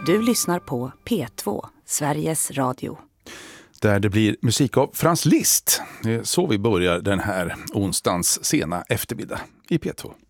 Du lyssnar på P2, Sveriges Radio. Där det blir musik av Franz Liszt. Det är så vi börjar den här onsdagens sena eftermiddag i P2.